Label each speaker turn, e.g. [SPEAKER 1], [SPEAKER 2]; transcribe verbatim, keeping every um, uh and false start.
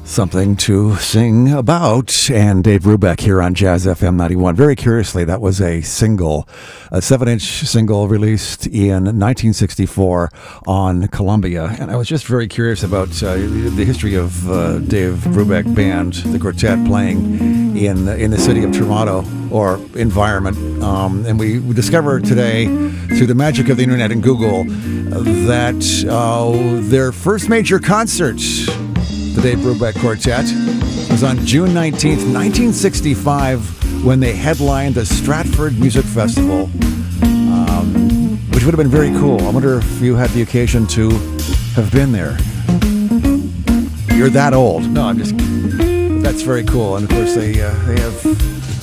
[SPEAKER 1] Something to sing about. And Dave Brubeck here on Jazz F M ninety-one. Very curiously, that was a single, a seven-inch single released in nineteen sixty-four on Columbia. And I was just very curious about uh, the history of uh, Dave Brubeck Band, the quartet, playing in in the city of Toronto or environment. Um, and we, we discovered today, through the magic of the internet and Google, that uh, their first major concert, the Dave Brubeck Quartet, was on June nineteenth, nineteen sixty-five, when they headlined the Stratford Music Festival, um, which would have been very cool. I wonder if you had the occasion to have been there. You're that old. No, I'm just kidding. That's very cool. And of course, they uh, they have